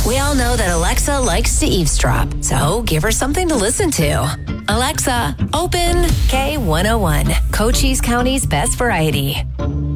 We all know that Alexa likes to eavesdrop, so give her something to listen to. Alexa, open K101, Cochise County's best variety.